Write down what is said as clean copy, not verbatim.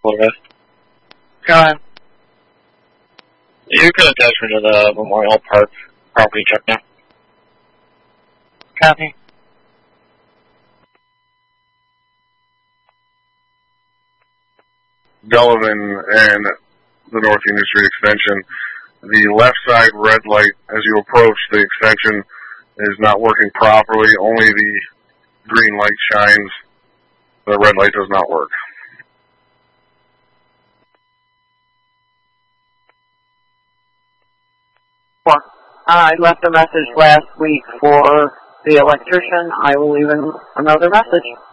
Florida. Go ahead. You can attach me to the Memorial Park property check now. Copy. Delavan and the North Union Street extension. The left side red light as you approach the extension is not working properly. Only the green light shines. The red light does not work. I left a message last week for the electrician. I will leave him another message.